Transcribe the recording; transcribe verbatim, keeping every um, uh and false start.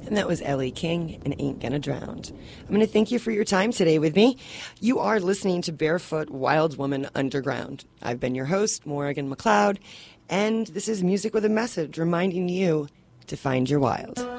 And that was Ellie King and Ain't Gonna Drown. I'm going to thank you for your time today with me. You are listening to Barefoot Wild Woman Underground. I've been your host, Morgan McLeod, and this is Music with a Message, reminding you to find your wild.